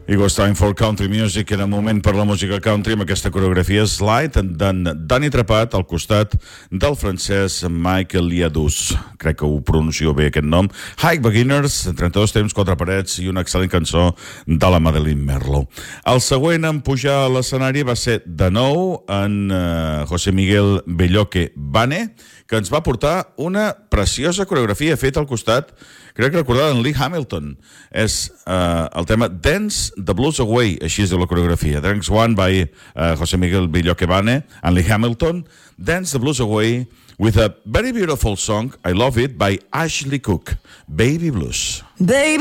It was time for country music. Era moment per la música country amb aquesta coreografia Slide d'en Dani Trepat al costat del francès Michael Liadous. Crec que ho pronuncio bé aquest nom. High Beginners, 32 temps, 4 parets i una excel·lent cançó de la Madeline Merlo. El següent en pujar a l'escenari va ser de nou en José Miguel Belloque Bane, que ens va portar una preciosa coreografia feta al costat, crec que recordada en Lee Hamilton. És el tema Dance the Blues Away, així és de la coreografia. Dance One by José Miguel Belloque Bane and Lee Hamilton. Dance the Blues Away with a very beautiful song, I Love It, by Ashley Cook, Baby Blues. Baby